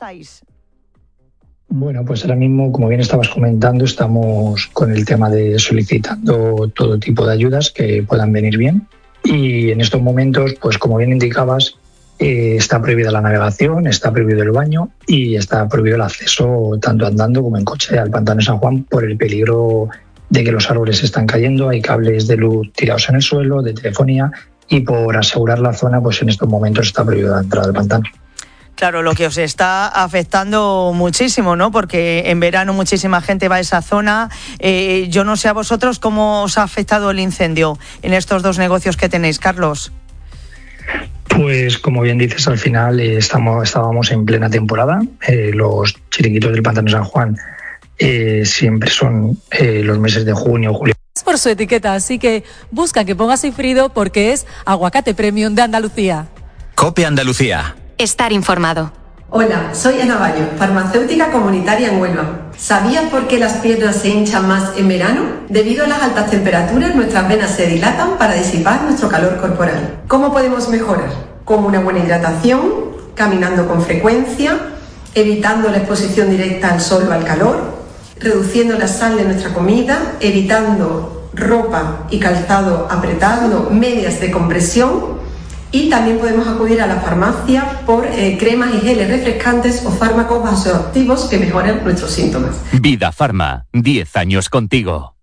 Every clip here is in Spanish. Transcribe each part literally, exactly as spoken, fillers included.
estáis? Bueno, pues ahora mismo, como bien estabas comentando, estamos con el tema de solicitando todo tipo de ayudas que puedan venir bien. Y en estos momentos, pues como bien indicabas, eh, está prohibida la navegación, está prohibido el baño y está prohibido el acceso tanto andando como en coche al pantano de San Juan por el peligro de que los árboles están cayendo, hay cables de luz tirados en el suelo, de telefonía, y por asegurar la zona, pues en estos momentos está prohibida la entrada al pantano. Claro, lo que os está afectando muchísimo, ¿no? Porque en verano muchísima gente va a esa zona. Eh, yo no sé a vosotros cómo os ha afectado el incendio en estos dos negocios que tenéis, Carlos. Pues como bien dices, al final eh, estamos, estábamos en plena temporada. Eh, los chiringuitos del pantano de San Juan eh, siempre son eh, los meses de junio, julio. Es por su etiqueta, así que busca que ponga Sifrido porque es aguacate premium de Andalucía. COPE Andalucía. Estar informado. Hola, soy Ana Bayo, farmacéutica comunitaria en Huelva. ¿Sabías por qué las piernas se hinchan más en verano? Debido a las altas temperaturas, nuestras venas se dilatan para disipar nuestro calor corporal. ¿Cómo podemos mejorar? Con una buena hidratación, caminando con frecuencia, evitando la exposición directa al sol o al calor, reduciendo la sal de nuestra comida, evitando ropa y calzado apretado, medias de compresión. Y también podemos acudir a la farmacia por eh, cremas y geles refrescantes o fármacos vasoactivos que mejoran nuestros síntomas. Vida Farma, diez años contigo.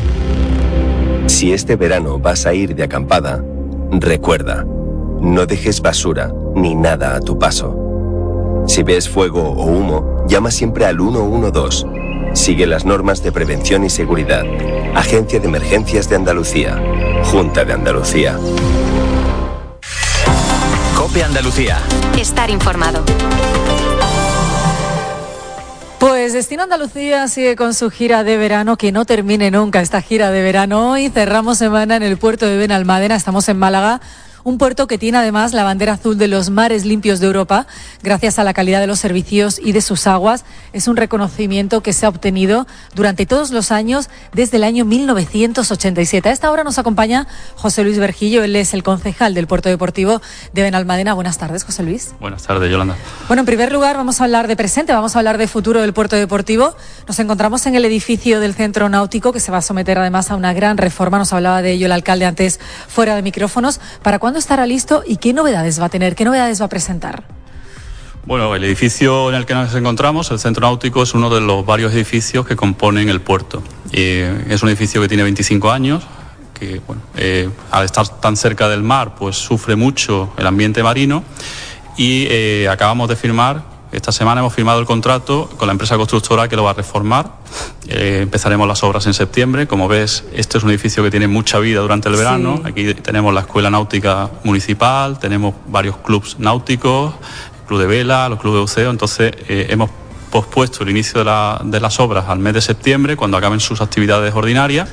Si este verano vas a ir de acampada, recuerda, no dejes basura ni nada a tu paso. Si ves fuego o humo, llama siempre al uno uno dos. Sigue las normas de prevención y seguridad. Agencia de Emergencias de Andalucía. Junta de Andalucía. COPE Andalucía. Estar informado. Pues Destino Andalucía sigue con su gira de verano, que no termine nunca esta gira de verano. Hoy cerramos semana en el puerto de Benalmádena, estamos en Málaga. Un puerto que tiene además la bandera azul de los mares limpios de Europa, gracias a la calidad de los servicios y de sus aguas. Es un reconocimiento que se ha obtenido durante todos los años, desde el año mil novecientos ochenta y siete. A esta hora nos acompaña José Luis Bergillo, él es el concejal del Puerto Deportivo de Benalmádena. Buenas tardes, José Luis. Buenas tardes, Yolanda. Bueno, en primer lugar vamos a hablar de presente, vamos a hablar de futuro del Puerto Deportivo. Nos encontramos en el edificio del Centro Náutico, que se va a someter además a una gran reforma. Nos hablaba de ello el alcalde antes fuera de micrófonos. ¿Para cuándo estará listo y qué novedades va a tener, qué novedades va a presentar? Bueno, el edificio en el que nos encontramos, el Centro Náutico, es uno de los varios edificios que componen el puerto. Eh, es un edificio que tiene veinticinco años, que bueno, eh, al estar tan cerca del mar, pues sufre mucho el ambiente marino y eh, acabamos de firmar. Esta semana hemos firmado el contrato con la empresa constructora que lo va a reformar. Eh, empezaremos las obras en septiembre. Como ves, este es un edificio que tiene mucha vida durante el verano. Sí. Aquí tenemos la Escuela Náutica Municipal, tenemos varios clubes náuticos, el Club de Vela, los clubes de buceo. Entonces, eh, hemos pospuesto el inicio de, la, de las obras al mes de septiembre, cuando acaben sus actividades ordinarias,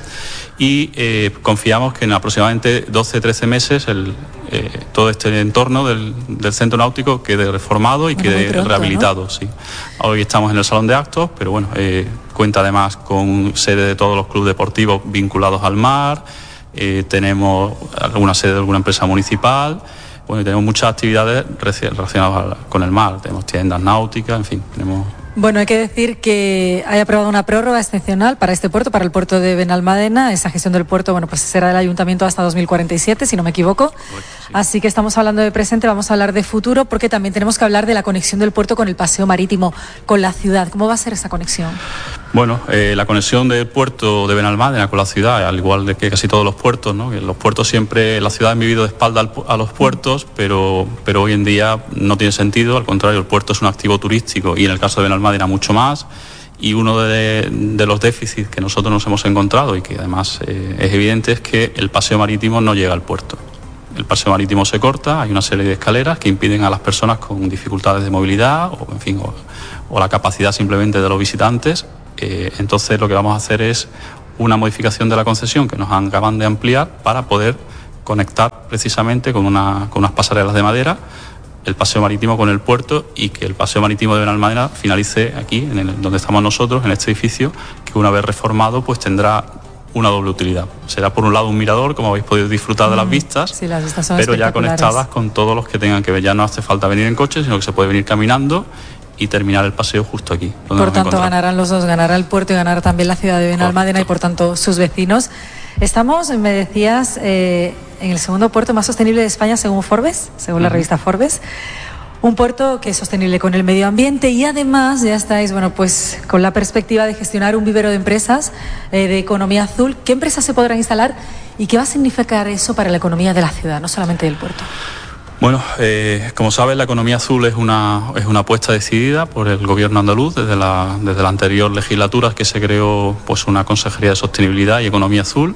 y eh, confiamos que en aproximadamente doce a trece meses el, eh, todo este entorno del, del centro náutico quede reformado y bueno, quede pronto, rehabilitado. ¿No? Sí. Hoy estamos en el salón de actos, pero bueno, eh, cuenta además con sede de todos los clubes deportivos vinculados al mar, eh, tenemos alguna sede de alguna empresa municipal. Bueno, y tenemos muchas actividades relacionadas con el mar, tenemos tiendas náuticas, en fin, tenemos... Bueno, hay que decir que hay aprobado una prórroga excepcional para este puerto, para el puerto de Benalmádena. Esa gestión del puerto, bueno, pues será del ayuntamiento hasta dos mil cuarenta y siete, si no me equivoco. Correcto, sí. Así que estamos hablando de presente, vamos a hablar de futuro, porque también tenemos que hablar de la conexión del puerto con el paseo marítimo, con la ciudad. ¿Cómo va a ser esa conexión? Bueno, eh, la conexión del puerto de Benalmádena con la ciudad, al igual de que casi todos los puertos, ¿no? Que los puertos siempre, la ciudad ha vivido de espalda al, a los puertos, pero, pero hoy en día no tiene sentido. Al contrario, el puerto es un activo turístico y en el caso de Benalmádena mucho más. Y uno de, de los déficits que nosotros nos hemos encontrado y que además eh, es evidente es que el paseo marítimo no llega al puerto. El paseo marítimo se corta, hay una serie de escaleras que impiden a las personas con dificultades de movilidad o, en fin, o, o la capacidad simplemente de los visitantes. Eh, entonces lo que vamos a hacer es una modificación de la concesión que nos acaban de ampliar para poder conectar precisamente con, una, con unas pasarelas de madera el paseo marítimo con el puerto y que el paseo marítimo de Benalmádena finalice aquí, en el, donde estamos nosotros, en este edificio, que una vez reformado pues tendrá una doble utilidad. Será por un lado un mirador, como habéis podido disfrutar de las vistas, sí, las vistas son pero ya conectadas con todos los que tengan que ver. Ya no hace falta venir en coche, sino que se puede venir caminando y terminar el paseo justo aquí. Por tanto, ganarán los dos, ganará el puerto y ganará también la ciudad de Benalmádena y por tanto sus vecinos. Estamos, me decías, eh, en el segundo puerto más sostenible de España según Forbes, según la revista Forbes. Un puerto que es sostenible con el medio ambiente y además ya estáis, bueno, pues con la perspectiva de gestionar un vivero de empresas eh, de economía azul. ¿Qué empresas se podrán instalar y qué va a significar eso para la economía de la ciudad, no solamente del puerto? Bueno, eh, como sabes, la economía azul es una, es una apuesta decidida por el gobierno andaluz desde la, desde la anterior legislatura, que se creó pues una Consejería de Sostenibilidad y Economía Azul,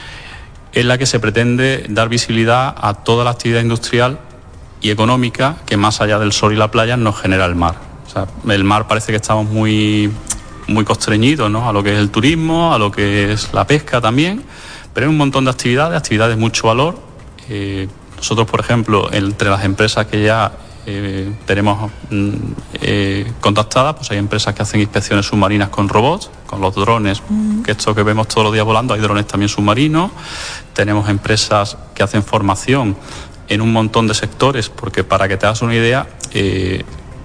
en la que se pretende dar visibilidad a toda la actividad industrial y económica que más allá del sol y la playa nos genera el mar. O sea, el mar parece que estamos muy, muy constreñidos, ¿no?, a lo que es el turismo, a lo que es la pesca también, pero hay un montón de actividades, actividades de mucho valor. Eh, Nosotros, por ejemplo, entre las empresas que ya eh, tenemos eh, contactadas, pues hay empresas que hacen inspecciones submarinas con robots, con los drones, mm. que esto que vemos todos los días volando, hay drones también submarinos. Tenemos empresas que hacen formación en un montón de sectores, porque para que te hagas una idea, eh,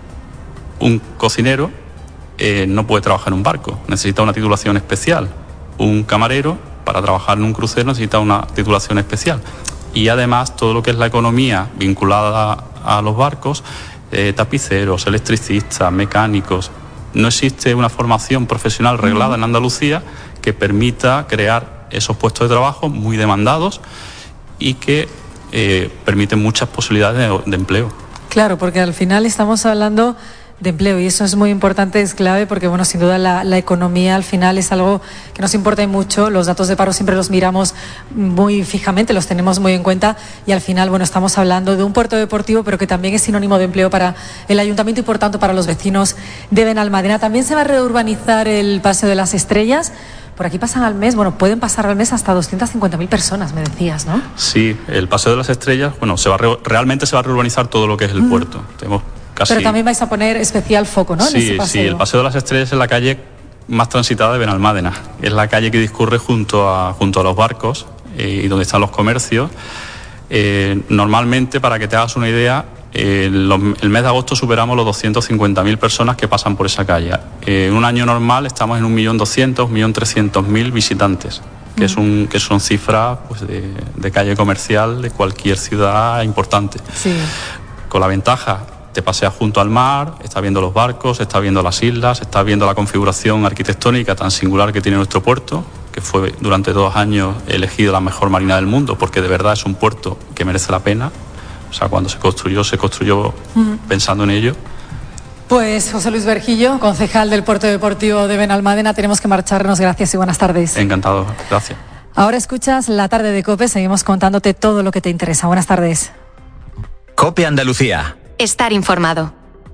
un cocinero eh, no puede trabajar en un barco, necesita una titulación especial. Un camarero, para trabajar en un crucero, necesita una titulación especial. Y además todo lo que es la economía vinculada a los barcos, eh, tapiceros, electricistas, mecánicos. No existe una formación profesional reglada en Andalucía que permita crear esos puestos de trabajo muy demandados y que eh, permiten muchas posibilidades de, de empleo. Claro, porque al final estamos hablando de empleo y eso es muy importante, es clave porque bueno, sin duda la, la economía al final es algo que nos importa mucho. Los datos de paro siempre los miramos muy fijamente, los tenemos muy en cuenta y al final bueno, estamos hablando de un puerto deportivo pero que también es sinónimo de empleo para el ayuntamiento y por tanto para los vecinos de Benalmádena. También se va a reurbanizar el Paseo de las Estrellas. Por aquí pasan al mes, bueno, pueden pasar al mes hasta doscientas cincuenta mil personas, me decías, ¿no? Sí, el Paseo de las Estrellas, bueno, se va a re- realmente se va a reurbanizar todo lo que es el mm. puerto. Tenemos Casi. Pero también vais a poner especial foco, ¿no? Sí, en ese paseo. Sí, el Paseo de las Estrellas es la calle más transitada de Benalmádena. Es la calle que discurre junto a, junto a los barcos eh, y donde están los comercios. Eh, normalmente, para que te hagas una idea, eh, los, el mes de agosto superamos los doscientas cincuenta mil personas que pasan por esa calle. Eh, en un año normal estamos en un millón doscientos, un millón trescientos mil visitantes, que, mm. es un, que son cifras pues, de, de calle comercial de cualquier ciudad importante. Sí. Con la ventaja, te paseas junto al mar, estás viendo los barcos, estás viendo las islas, estás viendo la configuración arquitectónica tan singular que tiene nuestro puerto, que fue durante dos años elegido la mejor marina del mundo, porque de verdad es un puerto que merece la pena. O sea, cuando se construyó, se construyó uh-huh. pensando en ello. Pues José Luis Berjillo, concejal del Puerto Deportivo de Benalmádena, tenemos que marcharnos. Gracias y buenas tardes. Encantado, gracias. Ahora escuchas La Tarde de COPE, seguimos contándote todo lo que te interesa. Buenas tardes. COPE Andalucía. Estar informado.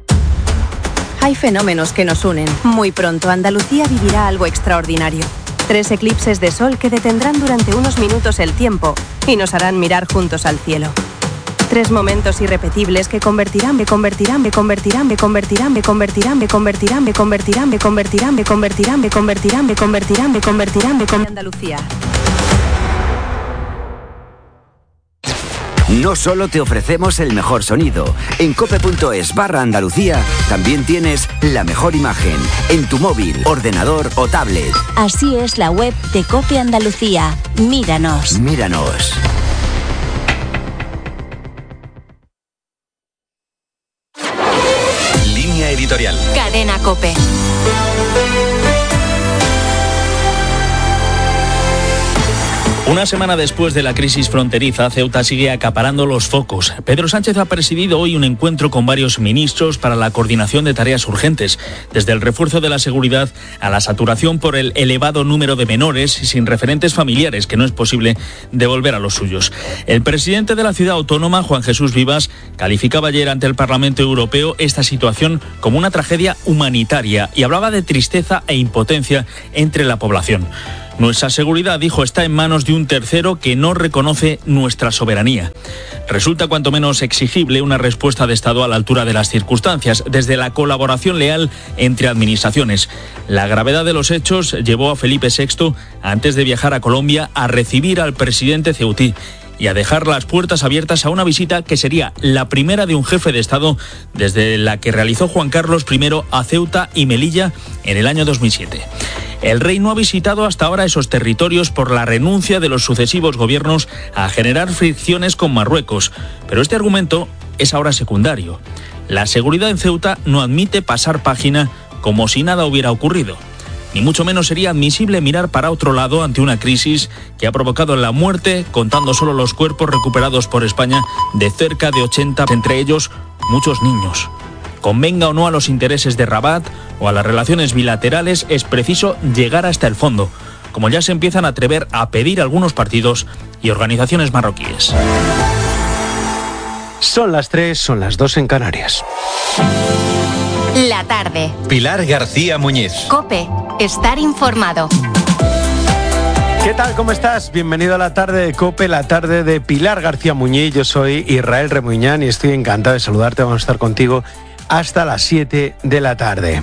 Hay fenómenos que nos unen. Muy pronto Andalucía vivirá algo extraordinario. Tres eclipses de sol que detendrán durante unos minutos el tiempo y nos harán mirar juntos al cielo. Tres momentos irrepetibles que convertirán, me convertirán, me convertirán, me convertirán, me convertirán, me convertirán, me convertirán, me convertirán, me convertirán, me convertirán, me convertirán, me convertirán, me convertirán, Andalucía. No solo te ofrecemos el mejor sonido, en cope.es barra Andalucía también tienes la mejor imagen en tu móvil, ordenador o tablet. Así es la web de COPE Andalucía. Míranos. Míranos. Línea editorial. Cadena COPE. Una semana después de la crisis fronteriza, Ceuta sigue acaparando los focos. Pedro Sánchez ha presidido hoy un encuentro con varios ministros para la coordinación de tareas urgentes, desde el refuerzo de la seguridad a la saturación por el elevado número de menores sin referentes familiares que no es posible devolver a los suyos. El presidente de la ciudad autónoma, Juan Jesús Vivas, calificaba ayer ante el Parlamento Europeo esta situación como una tragedia humanitaria y hablaba de tristeza e impotencia entre la población. Nuestra seguridad, dijo, está en manos de un tercero que no reconoce nuestra soberanía. Resulta cuanto menos exigible una respuesta de Estado a la altura de las circunstancias, desde la colaboración leal entre administraciones. La gravedad de los hechos llevó a Felipe sexto, antes de viajar a Colombia, a recibir al presidente ceutí y a dejar las puertas abiertas a una visita que sería la primera de un jefe de Estado desde la que realizó Juan Carlos primero a Ceuta y Melilla en el año dos mil siete. El rey no ha visitado hasta ahora esos territorios por la renuncia de los sucesivos gobiernos a generar fricciones con Marruecos, pero este argumento es ahora secundario. La seguridad en Ceuta no admite pasar página como si nada hubiera ocurrido. Ni mucho menos sería admisible mirar para otro lado ante una crisis que ha provocado la muerte, contando solo los cuerpos recuperados por España, de cerca de ochenta, entre ellos muchos niños. Convenga o no a los intereses de Rabat o a las relaciones bilaterales, es preciso llegar hasta el fondo, como ya se empiezan a atrever a pedir algunos partidos y organizaciones marroquíes. Son las tres, son las dos en Canarias. La tarde. Pilar García Muñiz. COPE. Estar informado. ¿Qué tal? ¿Cómo estás? Bienvenido a la tarde de COPE, la tarde de Pilar García Muñiz. Yo soy Israel Remuñán y estoy encantado de saludarte. Vamos a estar contigo hasta las siete de la tarde.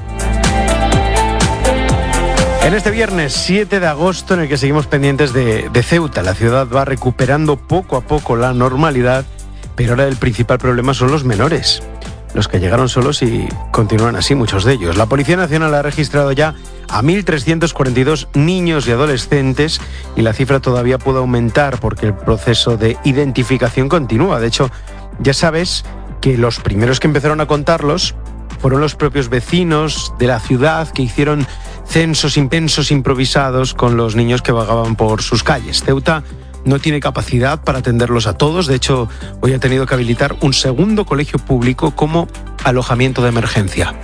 En este viernes siete de agosto, en el que seguimos pendientes de, de Ceuta, la ciudad va recuperando poco a poco la normalidad, pero ahora el principal problema son los menores, los que llegaron solos y continúan así, muchos de ellos. La Policía Nacional ha registrado ya a mil trescientos cuarenta y dos niños y adolescentes y la cifra todavía puede aumentar porque el proceso de identificación continúa. De hecho, ya sabes que los primeros que empezaron a contarlos fueron los propios vecinos de la ciudad que hicieron censos intensos improvisados con los niños que vagaban por sus calles. Ceuta no tiene capacidad para atenderlos a todos. De hecho, hoy ha tenido que habilitar un segundo colegio público como alojamiento de emergencia.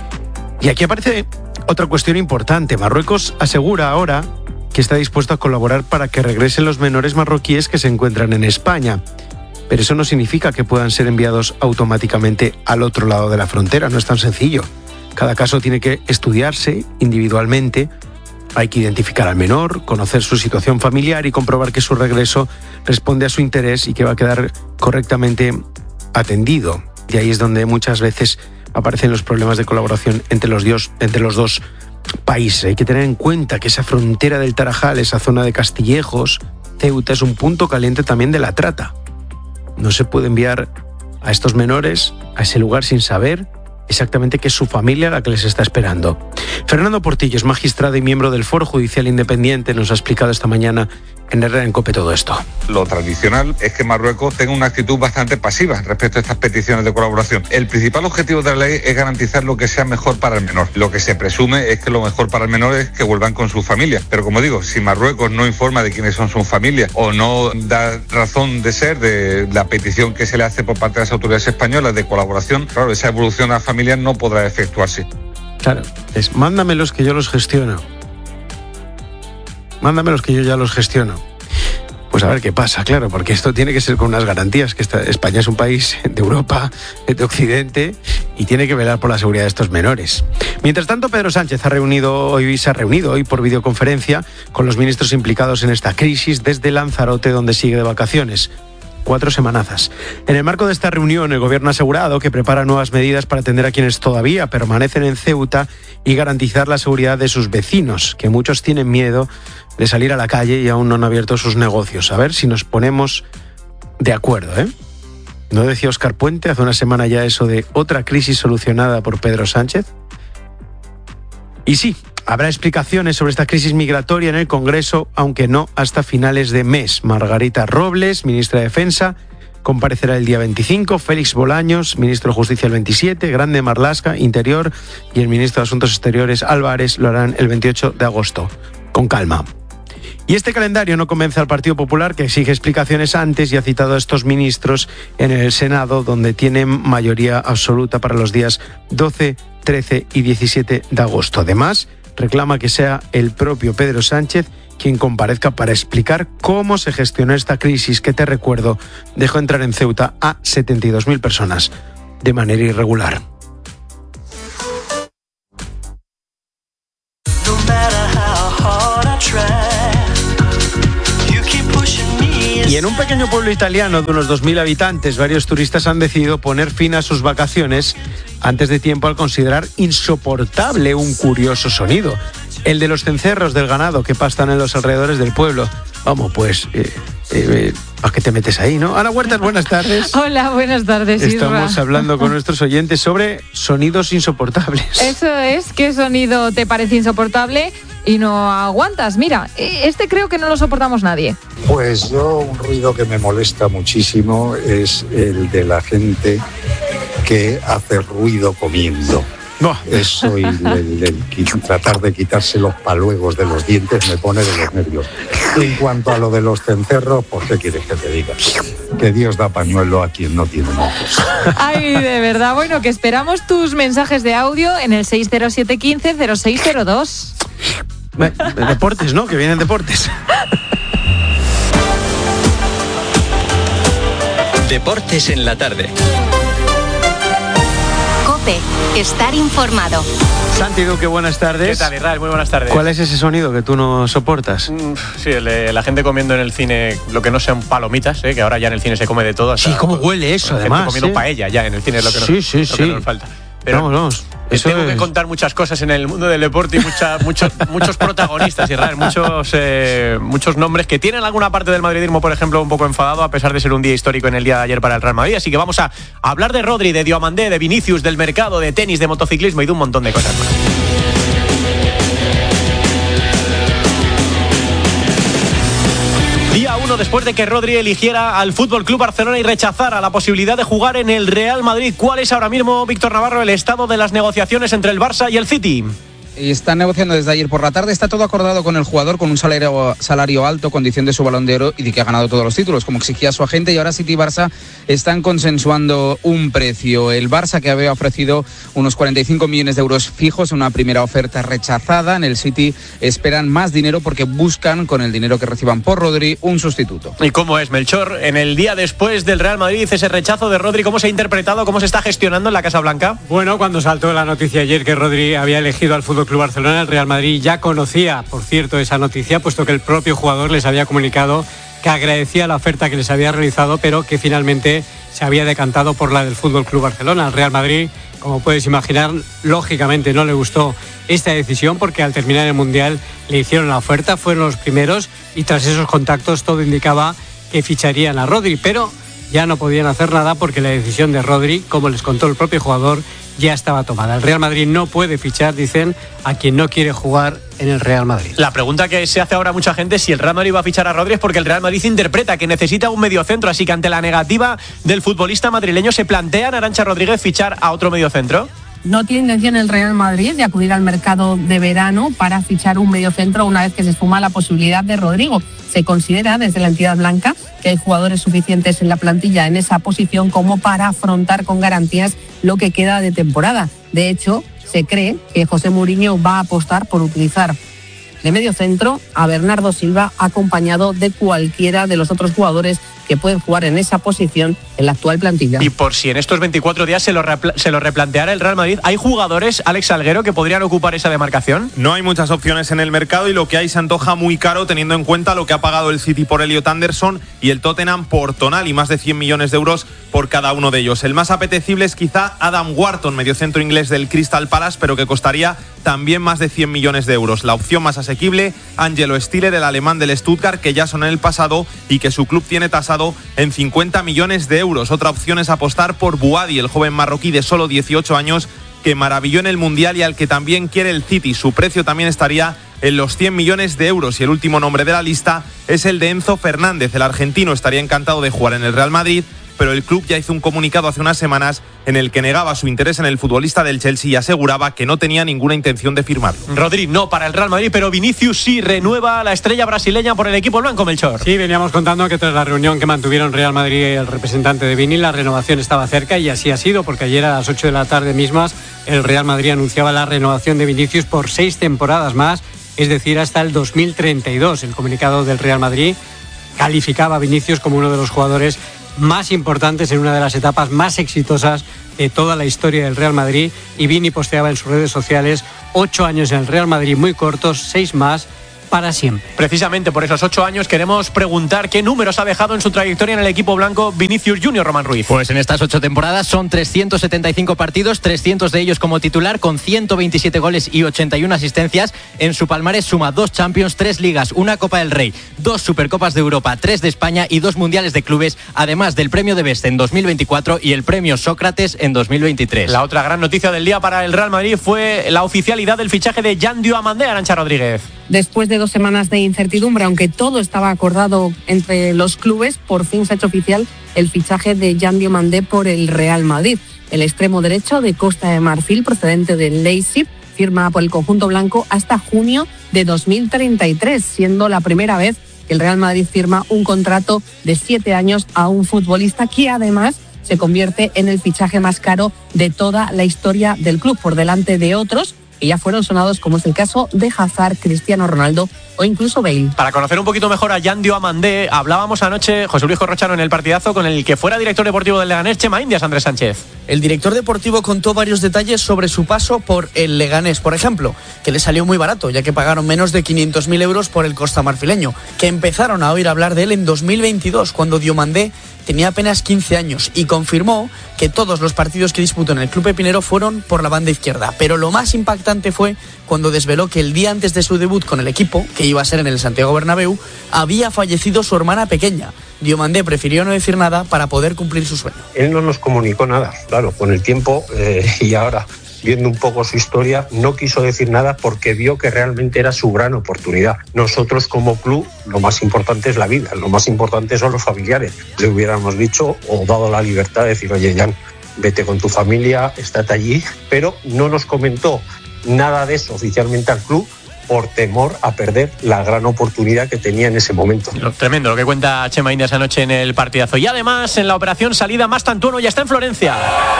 Y aquí aparece otra cuestión importante. Marruecos asegura ahora que está dispuesto a colaborar para que regresen los menores marroquíes que se encuentran en España. Pero eso no significa que puedan ser enviados automáticamente al otro lado de la frontera. No es tan sencillo. Cada caso tiene que estudiarse individualmente. Hay que identificar al menor, conocer su situación familiar y comprobar que su regreso responde a su interés y que va a quedar correctamente atendido. Y ahí es donde muchas veces aparecen los problemas de colaboración entre los, dios, entre los dos países. Hay que tener en cuenta que esa frontera del Tarajal, esa zona de Castillejos, Ceuta, es un punto caliente también de la trata. No se puede enviar a estos menores a ese lugar sin saber exactamente qué es su familia la que les está esperando. Fernando Portillo es magistrado y miembro del Foro Judicial Independiente. Nos ha explicado esta mañana en Herrera en COPE todo esto. Lo tradicional es que Marruecos tenga una actitud bastante pasiva respecto a estas peticiones de colaboración. El principal objetivo de la ley es garantizar lo que sea mejor para el menor. Lo que se presume es que lo mejor para el menor es que vuelvan con su familia. Pero como digo, si Marruecos no informa de quiénes son sus familias o no da razón de ser de la petición que se le hace por parte de las autoridades españolas de colaboración, claro, esa evolución a familia no podrá efectuarse. Claro, es mándamelos que yo los gestiono. Mándamelos que yo ya los gestiono. Pues a ver qué pasa, claro, porque esto tiene que ser con unas garantías, que esta, España es un país de Europa, de Occidente, y tiene que velar por la seguridad de estos menores. Mientras tanto, Pedro Sánchez ha reunido hoy, se ha reunido hoy por videoconferencia con los ministros implicados en esta crisis desde Lanzarote, donde sigue de vacaciones. Cuatro semanazas. En el marco de esta reunión, el Gobierno ha asegurado que prepara nuevas medidas para atender a quienes todavía permanecen en Ceuta y garantizar la seguridad de sus vecinos, que muchos tienen miedo de salir a la calle y aún no han abierto sus negocios. A ver si nos ponemos de acuerdo, ¿eh? ¿No decía Óscar Puente hace una semana ya eso de otra crisis solucionada por Pedro Sánchez? Y sí, habrá explicaciones sobre esta crisis migratoria en el Congreso, aunque no hasta finales de mes. Margarita Robles, ministra de Defensa, comparecerá el día veinticinco, Félix Bolaños, ministro de Justicia, el veintisiete, Grande Marlaska, Interior, y el ministro de Asuntos Exteriores, Álvarez, lo harán el veintiocho de agosto. Con calma. Y este calendario no convence al Partido Popular, que exige explicaciones antes y ha citado a estos ministros en el Senado, donde tienen mayoría absoluta para los días doce, trece y diecisiete de agosto. Además, reclama que sea el propio Pedro Sánchez quien comparezca para explicar cómo se gestionó esta crisis que, te recuerdo, dejó entrar en Ceuta a setenta y dos mil personas de manera irregular. Y en un pequeño pueblo italiano de unos dos mil habitantes, varios turistas han decidido poner fin a sus vacaciones antes de tiempo al considerar insoportable un curioso sonido, el de los cencerros del ganado que pastan en los alrededores del pueblo. Vamos, pues, eh, Eh, ¿A qué te metes ahí, no? Ana Huertas, buenas tardes. Hola, buenas tardes, Estamos Isra. hablando con nuestros oyentes sobre sonidos insoportables. Eso es, ¿qué sonido te parece insoportable y no aguantas? Mira, este creo que no lo soportamos nadie. Pues yo, un ruido que me molesta muchísimo es el de la gente que hace ruido comiendo. No. Eso y el, el, el tratar de quitarse los paluegos de los dientes me pone de los nervios. En cuanto a lo de los cencerros, pues ¿qué quieres que te diga? Que Dios da pañuelo a quien no tiene mocos. Ay, de verdad. Bueno, que esperamos tus mensajes de audio en el seis cero siete uno cinco cero seis cero dos. Deportes, ¿no? Que vienen deportes. Deportes en la tarde. COPE, estar informado. Santi Duque, buenas tardes. ¿Qué tal, Israel? Muy buenas tardes. ¿Cuál es ese sonido que tú no soportas? Mm, sí, el de la gente comiendo en el cine lo que no sean palomitas, ¿eh? Que ahora ya en el cine se come de todo. Hasta, sí, cómo huele eso, además. Gente comiendo ¿eh? paella ya en el cine es lo que, sí, nos, sí, lo sí. que nos falta. Pero vamos, vamos. Eso tengo es... que contar muchas cosas en el mundo del deporte y mucha, muchos, muchos protagonistas, Israel, muchos, eh, muchos nombres que tienen alguna parte del madridismo, por ejemplo, un poco enfadado, a pesar de ser un día histórico en el día de ayer para el Real Madrid. Así que vamos a hablar de Rodri, de Diomandé, de Vinicius, del mercado, de tenis, de motociclismo y de un montón de cosas más. Día uno después de que Rodri eligiera al F C Barcelona y rechazara la posibilidad de jugar en el Real Madrid. ¿Cuál es ahora mismo, Víctor Navarro, el estado de las negociaciones entre el Barça y el City? Y están negociando desde ayer por la tarde. Está todo acordado con el jugador, con un salario, salario alto, condición de su Balón de Oro y de que ha ganado todos los títulos, como exigía su agente. Y ahora City y Barça están consensuando un precio. El Barça, que había ofrecido unos cuarenta y cinco millones de euros fijos, una primera oferta rechazada. En el City esperan más dinero porque buscan, con el dinero que reciban por Rodri, un sustituto. ¿Y cómo es, Melchor? En el día después del Real Madrid, ese rechazo de Rodri, ¿cómo se ha interpretado? ¿Cómo se está gestionando en la Casa Blanca? Bueno, cuando saltó la noticia ayer que Rodri había elegido al F C Barcelona, el Real Madrid ya conocía, por cierto, esa noticia, puesto que el propio jugador les había comunicado que agradecía la oferta que les había realizado, pero que finalmente se había decantado por la del F C Barcelona. Al Real Madrid, como puedes imaginar, lógicamente no le gustó esta decisión, porque al terminar el Mundial le hicieron la oferta, fueron los primeros y tras esos contactos todo indicaba que ficharían a Rodri, pero ya no podían hacer nada porque la decisión de Rodri, como les contó el propio jugador, ya estaba tomada. El Real Madrid no puede fichar, dicen, a quien no quiere jugar en el Real Madrid. La pregunta que se hace ahora mucha gente es si el Real Madrid va a fichar a Rodri, es porque el Real Madrid interpreta que necesita un mediocentro, así que ante la negativa del futbolista madrileño, ¿se plantea en Arantxa Rodríguez fichar a otro mediocentro? No tiene intención el Real Madrid de acudir al mercado de verano para fichar un mediocentro una vez que se suma la posibilidad de Rodrigo. Se considera desde la entidad blanca que hay jugadores suficientes en la plantilla en esa posición como para afrontar con garantías lo que queda de temporada. De hecho, se cree que José Mourinho va a apostar por utilizar de mediocentro a Bernardo Silva, acompañado de cualquiera de los otros jugadores que pueden jugar en esa posición en la actual plantilla. Y por si en estos veinticuatro días se lo, repla- se lo replanteara el Real Madrid, ¿hay jugadores, Alex Salguero, que podrían ocupar esa demarcación? No hay muchas opciones en el mercado y lo que hay se antoja muy caro teniendo en cuenta lo que ha pagado el City por Elliot Anderson y el Tottenham por Tonali, más de cien millones de euros por cada uno de ellos. El más apetecible es quizá Adam Wharton, mediocentro inglés del Crystal Palace, pero que costaría también más de cien millones de euros. La opción más asequible, Angelo Stiller, el alemán del Stuttgart, que ya son en el pasado y que su club tiene tasado en cincuenta millones de euros. Otra opción es apostar por Bouadi, el joven marroquí de solo dieciocho años que maravilló en el Mundial y al que también quiere el City. Su precio también estaría en los cien millones de euros y el último nombre de la lista es el de Enzo Fernández. El argentino estaría encantado de jugar en el Real Madrid, pero el club ya hizo un comunicado hace unas semanas en el que negaba su interés en el futbolista del Chelsea y aseguraba que no tenía ninguna intención de firmarlo. Rodri no para el Real Madrid, pero Vinicius sí renueva a la estrella brasileña por el equipo blanco, Melchor. Sí, veníamos contando que tras la reunión que mantuvieron Real Madrid y el representante de Vini, la renovación estaba cerca y así ha sido, porque ayer a las ocho de la tarde mismas el Real Madrid anunciaba la renovación de Vinicius por seis temporadas más, es decir, hasta el dos mil treinta y dos. El comunicado del Real Madrid calificaba a Vinicius como uno de los jugadores más importantes en una de las etapas más exitosas de toda la historia del Real Madrid, y Vini posteaba en sus redes sociales: ocho años en el Real Madrid muy cortos, seis más para siempre. Precisamente por esos ocho años queremos preguntar qué números ha dejado en su trayectoria en el equipo blanco Vinicius Junior, Román Ruiz. Pues en estas ocho temporadas son trescientos setenta y cinco partidos, trescientos de ellos como titular, con ciento veintisiete goles y ochenta y una asistencias. En su palmarés suma dos Champions, tres Ligas, una Copa del Rey, dos Supercopas de Europa, tres de España y dos Mundiales de Clubes, además del premio de Best en dos mil veinticuatro y el premio Sócrates en dos mil veintitrés. La otra gran noticia del día para el Real Madrid fue la oficialidad del fichaje de Jan Diomandé, Arantxa Rodríguez. Después de dos semanas de incertidumbre, aunque todo estaba acordado entre los clubes, por fin se ha hecho oficial el fichaje de Jan Diomandé por el Real Madrid. El extremo derecho de Costa de Marfil, procedente del Leipzig, firma por el conjunto blanco hasta junio de dos mil treinta y tres, siendo la primera vez que el Real Madrid firma un contrato de siete años a un futbolista que además se convierte en el fichaje más caro de toda la historia del club, por delante de otros que ya fueron sonados, como es el caso de Hazard, Cristiano Ronaldo o incluso Bale. Para conocer un poquito mejor a Jan Diomandé, hablábamos anoche, José Luis Corrochano, en el partidazo con el que fuera director deportivo del Leganés, Chema Indias, Andrés Sánchez. El director deportivo contó varios detalles sobre su paso por el Leganés, por ejemplo, que le salió muy barato, ya que pagaron menos de quinientos mil euros por el costamarfileño, que empezaron a oír hablar de él en dos mil veintidós, cuando Diomandé tenía apenas quince años, y confirmó que todos los partidos que disputó en el club epinero fueron por la banda izquierda. Pero lo más impactante fue cuando desveló que el día antes de su debut con el equipo, que iba a ser en el Santiago Bernabéu, había fallecido su hermana pequeña. Diomandé prefirió no decir nada para poder cumplir su sueño. Él no nos comunicó nada, claro, con el tiempo eh, y ahora, viendo un poco su historia, no quiso decir nada porque vio que realmente era su gran oportunidad. Nosotros como club, lo más importante es la vida, lo más importante son los familiares. Le hubiéramos dicho o dado la libertad de decir, oye, Jan, vete con tu familia, estate allí, pero no nos comentó nada de eso oficialmente al club, por temor a perder la gran oportunidad que tenía en ese momento. Lo tremendo lo que cuenta Chema Indias anoche en el partidazo. Y además, en la operación salida, Mastantuono ya está en Florencia.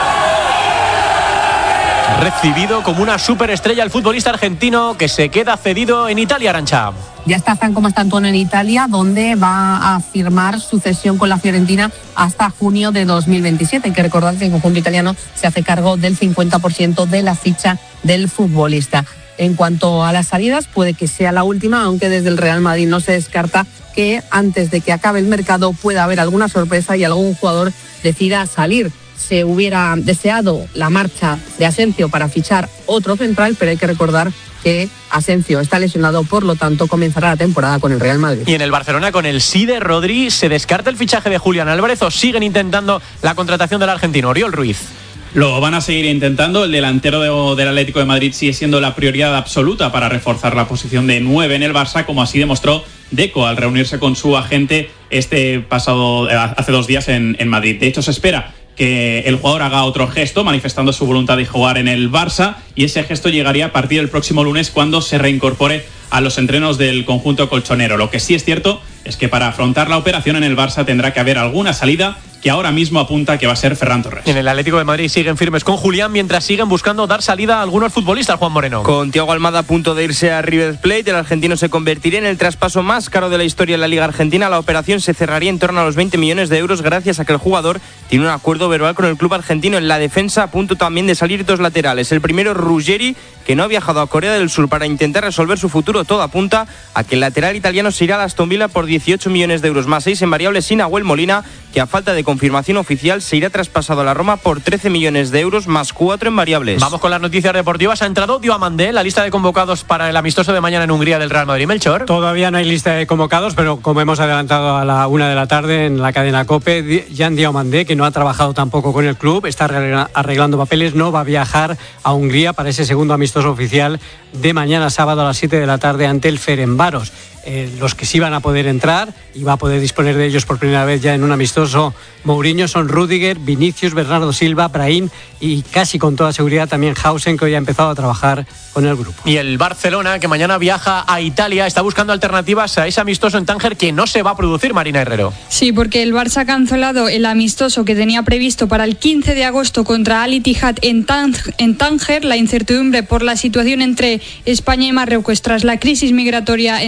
Recibido como una superestrella el futbolista argentino que se queda cedido en Italia, Arantxa. Ya está Franco Mastantuono en Italia, donde va a firmar su cesión con la Fiorentina hasta junio de dos mil veintisiete. Hay que recordar que el conjunto italiano se hace cargo del cincuenta por ciento de la ficha del futbolista. En cuanto a las salidas, puede que sea la última, aunque desde el Real Madrid no se descarta que antes de que acabe el mercado pueda haber alguna sorpresa y algún jugador decida salir. Se hubiera deseado la marcha de Asensio para fichar otro central, pero hay que recordar que Asensio está lesionado, por lo tanto comenzará la temporada con el Real Madrid. Y en el Barcelona, con el sí de Rodri, ¿se descarta el fichaje de Julián Álvarez o siguen intentando la contratación del argentino Oriol Ruiz? Lo van a seguir intentando. El delantero de, del Atlético de Madrid sigue siendo la prioridad absoluta para reforzar la posición de nueve en el Barça, como así demostró Deco al reunirse con su agente este pasado hace dos días en, en Madrid. De hecho, se espera que el jugador haga otro gesto manifestando su voluntad de jugar en el Barça, y ese gesto llegaría a partir del próximo lunes, cuando se reincorpore a los entrenos del conjunto colchonero. Lo que sí es cierto es que para afrontar la operación en el Barça tendrá que haber alguna salida, que ahora mismo apunta que va a ser Ferran Torres. En el Atlético de Madrid siguen firmes con Julián, mientras siguen buscando dar salida a algunos futbolistas, Juan Moreno. Con Thiago Almada a punto de irse a River Plate, el argentino se convertiría en el traspaso más caro de la historia en la Liga Argentina. La operación se cerraría en torno a los veinte millones de euros, gracias a que el jugador tiene un acuerdo verbal con el club argentino. En la defensa, a punto también de salir dos laterales. El primero, Ruggeri, que no ha viajado a Corea del Sur para intentar resolver su futuro. Todo apunta a que el lateral italiano se irá a Aston Villa por dieciocho millones de euros, más seis en variables, sin Nahuel Molina, que a falta de confirmación oficial se irá traspasado a la Roma por trece millones de euros, más cuatro en variables. Vamos con las noticias deportivas. Ha entrado Diomandé en la lista de convocados para el amistoso de mañana en Hungría del Real Madrid. Melchor. Todavía no hay lista de convocados, pero como hemos adelantado a la una de la tarde en la cadena COPE, Jan Diomandé, que no ha trabajado tampoco con el club, está arreglando papeles, no va a viajar a Hungría para ese segundo amistoso oficial de mañana sábado a las siete de la tarde ante el Ferencváros. Eh, los que sí van a poder entrar y va a poder disponer de ellos por primera vez ya en un amistoso Mourinho son Rüdiger, Vinicius, Bernardo Silva, Brahim y casi con toda seguridad también Hausen, que hoy ha empezado a trabajar con el grupo. Y el Barcelona, que mañana viaja a Italia, está buscando alternativas a ese amistoso en Tánger que no se va a producir, Marina Herrero. Sí, porque el Barça ha cancelado el amistoso que tenía previsto para el quince de agosto contra Al Ittihad en, en Tánger. La incertidumbre por la situación entre España y Marruecos tras la crisis migratoria en Ceuta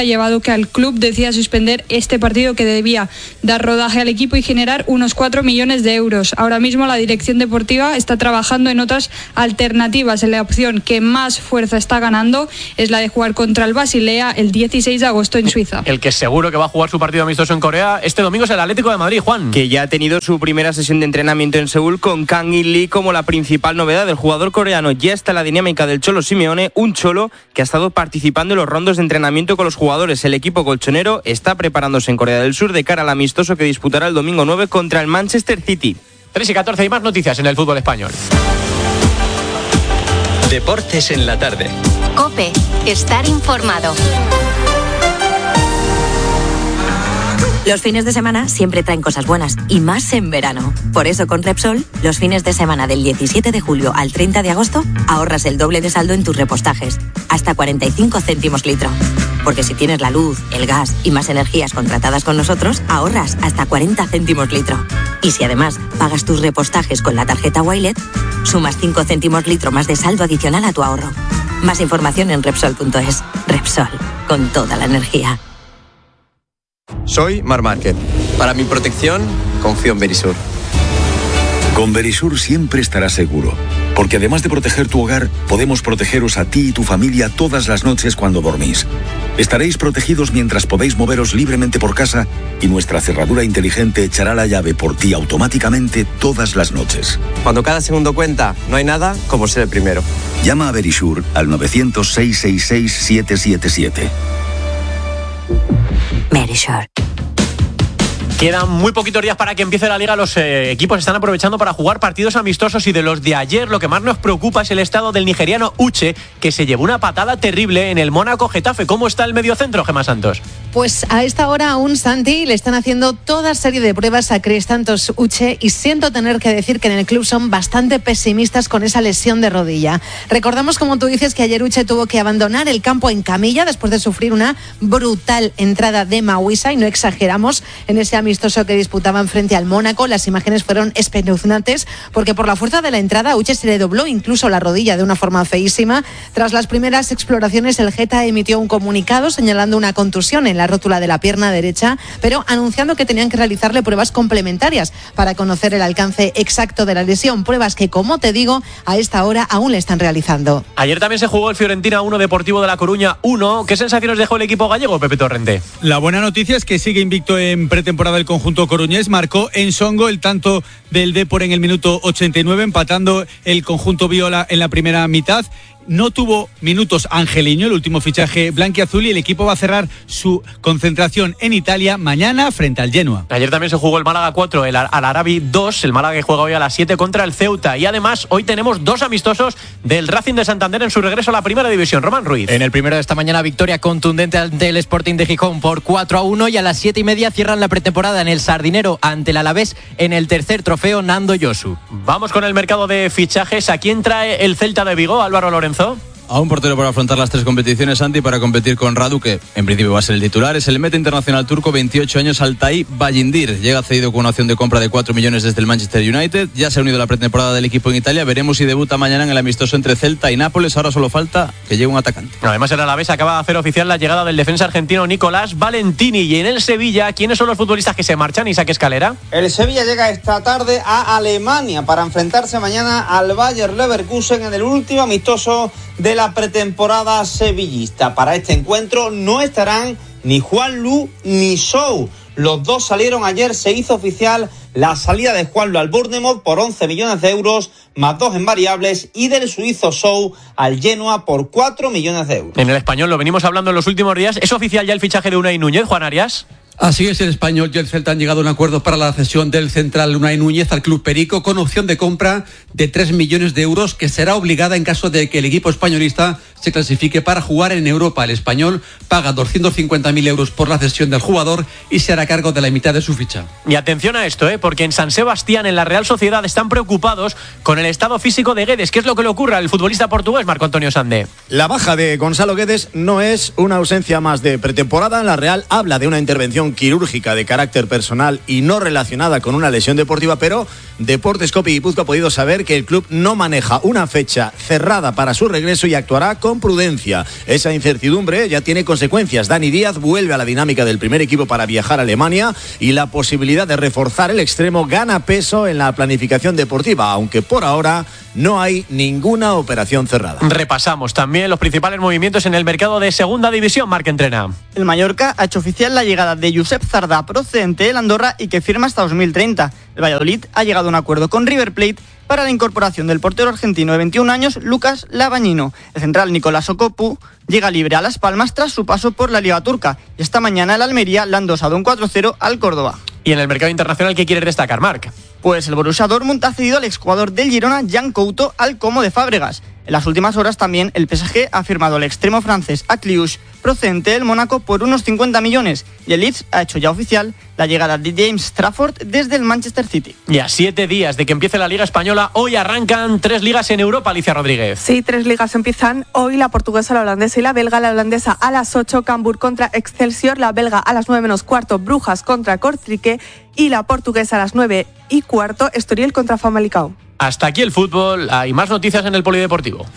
llevado que al club decida suspender este partido que debía dar rodaje al equipo y generar unos cuatro millones de euros. Ahora mismo la dirección deportiva está trabajando en otras alternativas. La opción que más fuerza está ganando es la de jugar contra el Basilea el dieciséis de agosto en Suiza. El que seguro que va a jugar su partido amistoso en Corea este domingo es el Atlético de Madrid, Juan. Que ya ha tenido su primera sesión de entrenamiento en Seúl con Kang In Lee como la principal novedad. El jugador coreano ya está en la dinámica del Cholo Simeone, un Cholo que ha estado participando en los rondos de entrenamiento con los jugadores. El equipo colchonero está preparándose en Corea del Sur de cara al amistoso que disputará el domingo nueve contra el Manchester City. tres y catorce y más noticias en el fútbol español. Deportes en la tarde. COPE. Estar informado. Los fines de semana siempre traen cosas buenas, y más en verano. Por eso con Repsol, los fines de semana del diecisiete de julio al treinta de agosto, ahorras el doble de saldo en tus repostajes, hasta cuarenta y cinco céntimos litro. Porque si tienes la luz, el gas y más energías contratadas con nosotros, ahorras hasta cuarenta céntimos litro. Y si además pagas tus repostajes con la tarjeta Wilet, sumas cinco céntimos litro más de saldo adicional a tu ahorro. Más información en Repsol punto es. Repsol, con toda la energía. Soy Mar Márquez. Para mi protección, confío en Verisur. Con Verisur siempre estarás seguro, porque además de proteger tu hogar, podemos protegeros a ti y tu familia todas las noches cuando dormís. Estaréis protegidos mientras podéis moveros libremente por casa y nuestra cerradura inteligente echará la llave por ti automáticamente todas las noches. Cuando cada segundo cuenta, no hay nada como ser el primero. Llama a Verisur al nueve cero cero, seis seis seis, siete siete siete. Verisur. Quedan muy poquitos días para que empiece la Liga. Los eh, equipos están aprovechando para jugar partidos amistosos y de los de ayer lo que más nos preocupa es el estado del nigeriano Uche, que se llevó una patada terrible en el Mónaco Getafe. ¿Cómo está el mediocentro, Gemma Santos? Pues a esta hora aún, Santi, le están haciendo toda serie de pruebas a Cristantos Uche y siento tener que decir que en el club son bastante pesimistas con esa lesión de rodilla. Recordamos, como tú dices, que ayer Uche tuvo que abandonar el campo en camilla después de sufrir una brutal entrada de Mawisa, y no exageramos, en ese amistoso que disputaban frente al Mónaco. Las imágenes fueron espeluznantes porque por la fuerza de la entrada a Uche se le dobló incluso la rodilla de una forma feísima. Tras las primeras exploraciones, el Geta emitió un comunicado señalando una contusión en la rótula de la pierna derecha, pero anunciando que tenían que realizarle pruebas complementarias para conocer el alcance exacto de la lesión, pruebas que, como te digo, a esta hora aún le están realizando. Ayer también se jugó el Fiorentina uno, Deportivo de La Coruña uno. ¿Qué sensaciones dejó el equipo gallego, Pepe Torrente? La buena noticia es que sigue invicto en pretemporada el conjunto coruñés. Marcó en Songo el tanto del Depor en el minuto ochenta y nueve, empatando el conjunto viola en la primera mitad. No tuvo minutos Angeliño, el último fichaje blanquiazul, y el equipo va a cerrar su concentración en Italia mañana frente al Genoa. Ayer también se jugó el Málaga cuatro, el Al Arabi dos, el Málaga que juega hoy a las siete contra el Ceuta. Y además hoy tenemos dos amistosos del Racing de Santander en su regreso a la primera división. Román Ruiz. En el primero de esta mañana, victoria contundente ante el Sporting de Gijón por cuatro a uno, y a las siete y media cierran la pretemporada en el Sardinero ante el Alavés en el tercer trofeo Nando Yosu. Vamos con el mercado de fichajes. ¿A quién trae el Celta de Vigo, Álvaro Lorenzo? A un portero para afrontar las tres competiciones, Santi, para competir con Radu, que en principio va a ser el titular. Es el meta internacional turco, veintiocho años, Altay Bayindir. Llega cedido con una opción de compra de cuatro millones desde el Manchester United. Ya se ha unido a la pretemporada del equipo en Italia. Veremos si debuta mañana en el amistoso entre Celta y Nápoles. Ahora solo falta que llegue un atacante. Además, el Alavés acaba de hacer oficial la llegada del defensa argentino Nicolás Valentini. Y en el Sevilla, ¿quiénes son los futbolistas que se marchan? Isaac Escalera. El Sevilla llega esta tarde a Alemania para enfrentarse mañana al Bayer Leverkusen en el último amistoso de la pretemporada sevillista. Para este encuentro no estarán ni Juanlu ni Sou. Los dos salieron ayer, se hizo oficial la salida de Juanlu al Bournemouth por once millones de euros, más dos en variables, y del suizo Sou al Genoa por cuatro millones de euros. En el Español, lo venimos hablando en los últimos días, ¿es oficial ya el fichaje de Unai Núñez, Juan Arias? Así es, el Español y el Celta han llegado a un acuerdo para la cesión del central Unai Núñez al club perico, con opción de compra de tres millones de euros, que será obligada en caso de que el equipo españolista se clasifique para jugar en Europa. El Español paga doscientos cincuenta mil euros por la cesión del jugador y se hará cargo de la mitad de su ficha. Y atención a esto, ¿eh? porque en San Sebastián, en la Real Sociedad, están preocupados con el estado físico de Guedes. ¿Qué es lo que le ocurre al futbolista portugués, Marco Antonio Sande? La baja de Gonzalo Guedes no es una ausencia más de pretemporada. La Real habla de una intervención operación quirúrgica de carácter personal y no relacionada con una lesión deportiva, pero Deportes Copi Guipúzcoa ha podido saber que el club no maneja una fecha cerrada para su regreso y actuará con prudencia. Esa incertidumbre ya tiene consecuencias. Dani Díaz vuelve a la dinámica del primer equipo para viajar a Alemania y la posibilidad de reforzar el extremo gana peso en la planificación deportiva, aunque por ahora no hay ninguna operación cerrada. Repasamos también los principales movimientos en el mercado de Segunda División. Marc Entrena. El Mallorca ha hecho oficial la llegada de Josep Zardá, procedente del Andorra y que firma hasta dos mil treinta. El Valladolid ha llegado a un acuerdo con River Plate para la incorporación del portero argentino de veintiún años, Lucas Labañino. El central Nicolás Okopu llega libre a Las Palmas tras su paso por la Liga Turca. Y esta mañana el Almería le han dosado un cuatro cero al Córdoba. ¿Y en el mercado internacional qué quieres destacar, Marc? Pues el Borussia Dortmund ha cedido al exjugador del Girona, Jan Couto, al Como de Fábregas. En las últimas horas también el P S G ha firmado al extremo francés Akliouche, procedente del Mónaco, por unos cincuenta millones. Y el Leeds ha hecho ya oficial la llegada de James Trafford desde el Manchester City. Y a siete días de que empiece la Liga Española, hoy arrancan tres ligas en Europa, Alicia Rodríguez. Sí, tres ligas empiezan hoy: la portuguesa, la holandesa y la belga. La holandesa a las ocho, Cambuur contra Excelsior; la belga a las nueve menos cuarto, Brujas contra Kortrijk; y la portuguesa a las nueve y cuarto, Estoril contra Famalicão. Hasta aquí el fútbol. Hay más noticias en el Polideportivo.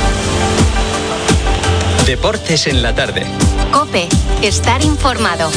Deportes en la tarde. COPE. Estar informado.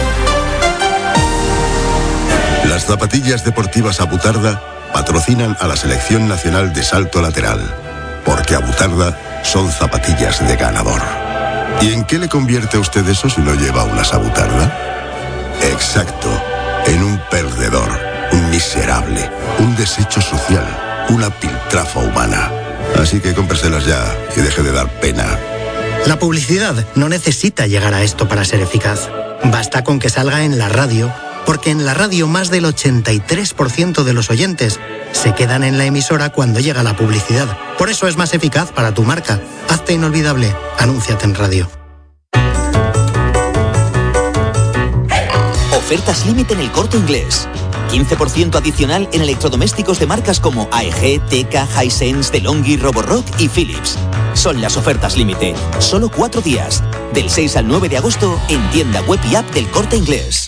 Las zapatillas deportivas Abutarda patrocinan a la Selección Nacional de Salto Lateral, porque Abutarda son zapatillas de ganador. ¿Y en qué le convierte a usted eso si no lleva unas Abutarda? Exacto, en un perdedor, un miserable, un desecho social, una piltrafa humana. Así que cómpreselas ya y deje de dar pena. La publicidad no necesita llegar a esto para ser eficaz. Basta con que salga en la radio, porque en la radio más del ochenta y tres por ciento de los oyentes se quedan en la emisora cuando llega la publicidad. Por eso es más eficaz para tu marca. Hazte inolvidable. Anúnciate en radio. Ofertas límite en El Corte Inglés. quince por ciento adicional en electrodomésticos de marcas como A E G, Teka, Hisense, DeLonghi, Roborock y Philips. Son las ofertas límite. Solo cuatro días. Del seis al nueve de agosto en tienda web y app del Corte Inglés.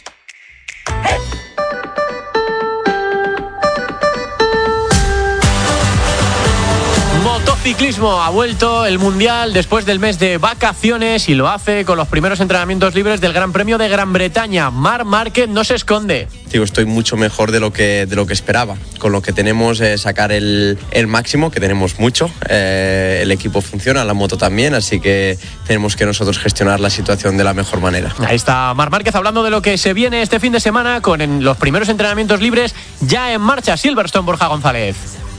Motociclismo, ha vuelto el Mundial después del mes de vacaciones y lo hace con los primeros entrenamientos libres del Gran Premio de Gran Bretaña. Marc Márquez no se esconde. Digo, estoy mucho mejor de lo que, de lo que esperaba. Con lo que tenemos es eh, sacar el, el máximo, que tenemos mucho. Eh, el equipo funciona, la moto también, así que tenemos que nosotros gestionar la situación de la mejor manera. Ahí está Marc Márquez hablando de lo que se viene este fin de semana con en los primeros entrenamientos libres ya en marcha. Silverstone, Borja González.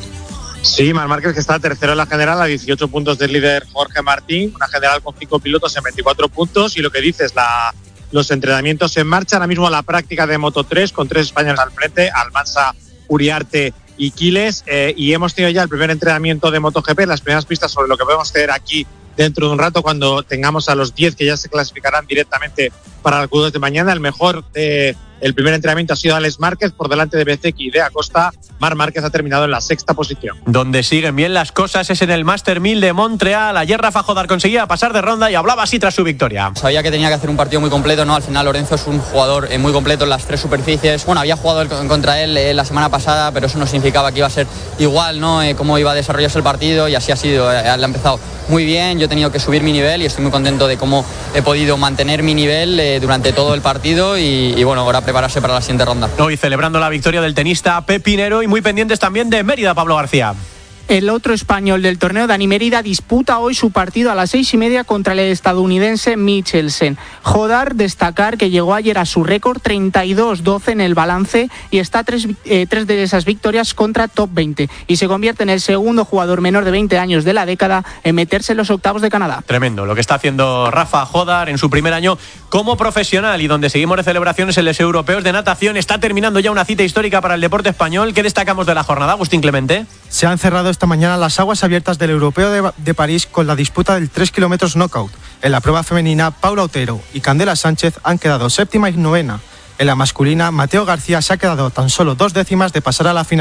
Sí, Marc Márquez, que está tercero en la general a dieciocho puntos del líder Jorge Martín, una general con cinco pilotos en veinticuatro puntos, y lo que dices, la, los entrenamientos en marcha, ahora mismo la práctica de Moto tres con tres españoles al frente, Almansa, Uriarte y Quiles, eh, y hemos tenido ya el primer entrenamiento de MotoGP, las primeras pistas sobre lo que podemos hacer aquí dentro de un rato cuando tengamos a los diez que ya se clasificarán directamente para el Q dos de mañana. El mejor de el primer entrenamiento ha sido Alex Márquez por delante de Bezzecchi y de Acosta. Marc Márquez ha terminado en la sexta posición. Donde siguen bien las cosas es en el Master mil de Montreal. Ayer Rafa Jodar conseguía pasar de ronda y hablaba así tras su victoria. Sabía que tenía que hacer un partido muy completo, ¿no? Al final Lorenzo es un jugador muy completo en las tres superficies. Bueno, había jugado contra él eh, la semana pasada, pero eso no significaba que iba a ser igual, ¿no? Eh, cómo iba a desarrollarse el partido, y así ha sido. Eh, él ha empezado muy bien, yo he tenido que subir mi nivel y estoy muy contento de cómo he podido mantener mi nivel eh, durante todo el partido y, y bueno, ahora prepararse para la siguiente ronda. Hoy celebrando la victoria del tenista Pepinero y muy pendientes también de Mérida, Pablo García. El otro español del torneo, Dani Mérida, disputa hoy su partido a las seis y media contra el estadounidense Michelsen. Jodar, destacar que llegó ayer a su récord treinta y dos doce en el balance y está tres, eh, tres de esas victorias contra top veinte. Y se convierte en el segundo jugador menor de veinte años de la década en meterse en los octavos de Canadá. Tremendo lo que está haciendo Rafa Jodar en su primer año como profesional, y donde seguimos de celebraciones en los europeos de natación. Está terminando ya una cita histórica para el deporte español. ¿Qué destacamos de la jornada, Agustín Clemente? Se han cerrado esta mañana las aguas abiertas del Europeo de, de París con la disputa del tres kilómetros knockout. En la prueba femenina, Paula Otero y Candela Sánchez han quedado séptima y novena. En la masculina, Mateo García se ha quedado tan solo dos décimas de pasar a la final.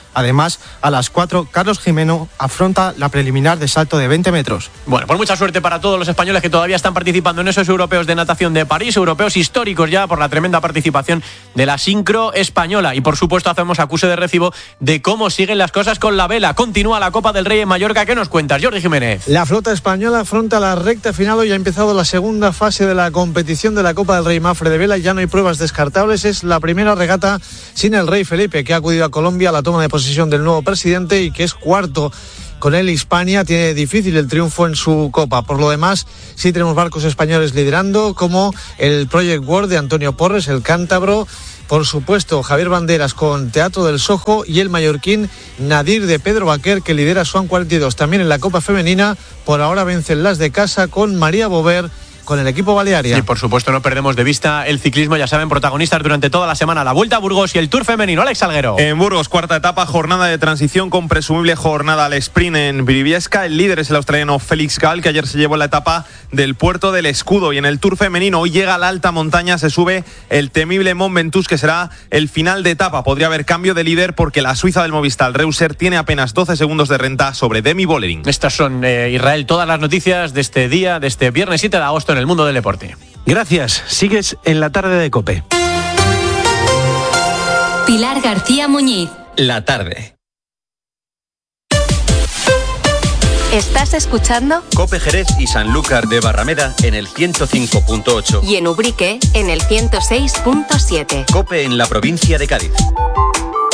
Además, a las cuatro, Carlos Jimeno afronta la preliminar de salto de veinte metros. Bueno, pues mucha suerte para todos los españoles que todavía están participando en esos europeos de natación de París, europeos históricos ya por la tremenda participación de la sincro española. Y por supuesto hacemos acuse de recibo de cómo siguen las cosas con la vela. Continúa la Copa del Rey en Mallorca. ¿Qué nos cuentas, Jordi Jiménez? La flota española afronta la recta final. Hoy ha empezado la segunda fase de la competición de la Copa del Rey Mafre de Vela. Ya no hay pruebas descartables. Es la primera regata sin el rey Felipe, que ha acudido a Colombia a la toma de posesión del nuevo presidente y que es cuarto. Con él Hispania tiene difícil el triunfo en su Copa. Por lo demás, sí tenemos barcos españoles liderando, como el Project World de Antonio Porres, el cántabro. Por supuesto, Javier Banderas con Teatro del Sojo y el mallorquín Nadir de Pedro Baquer, que lidera Swan cuarenta y dos. También en la Copa Femenina, por ahora vencen las de casa con María Bover, con el equipo Balearia. Y por supuesto no perdemos de vista el ciclismo, ya saben, protagonistas durante toda la semana, la Vuelta a Burgos y el Tour femenino. Alex Salguero. En Burgos, cuarta etapa, jornada de transición con presumible jornada al sprint en Briviesca. El líder es el australiano Félix Gall, que ayer se llevó la etapa del Puerto del Escudo. Y en el Tour femenino hoy llega a la alta montaña, se sube el temible Mont Ventoux, que será el final de etapa. Podría haber cambio de líder porque la suiza del Movistar, Reuser, tiene apenas doce segundos de renta sobre Demi Vollering. Estas son, eh, Israel, todas las noticias de este día, de este viernes siete de agosto en el mundo del deporte. Gracias. Sigues en la tarde de COPE. Pilar García Muñiz. La tarde. ¿Estás escuchando? COPE Jerez y Sanlúcar de Barrameda en el ciento cinco punto ocho. Y en Ubrique en el ciento seis punto siete. COPE en la provincia de Cádiz.